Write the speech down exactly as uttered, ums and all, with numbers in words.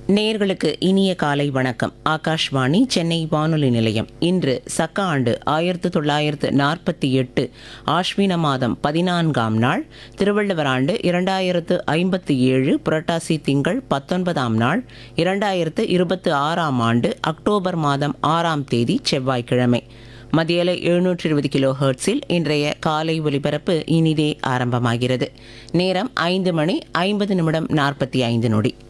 நேயர்களுக்கு இனிய காலை வணக்கம். ஆகாஷ்வாணி சென்னை வானொலி நிலையம். இன்று சக்க ஆண்டு ஆயிரத்து தொள்ளாயிரத்து நாற்பத்தி எட்டு ஆஷ்வின மாதம் பதினான்காம் நாள், திருவள்ளுவர் ஆண்டு இரண்டாயிரத்து ஐம்பத்தி ஏழு புரட்டாசி திங்கள் பத்தொன்பதாம் நாள், இரண்டாயிரத்து இருபத்தி ஆறாம் ஆண்டு அக்டோபர் மாதம் ஆறாம் தேதி செவ்வாய்க்கிழமை. மதியலை எழுநூற்றி இருபது கிலோ ஹெர்ட்ஸில் இன்றைய காலை ஒலிபரப்பு இனிதே ஆரம்பமாகிறது. நேரம் ஐந்து மணி ஐம்பது நிமிடம் நாற்பத்தி ஐந்து நொடி.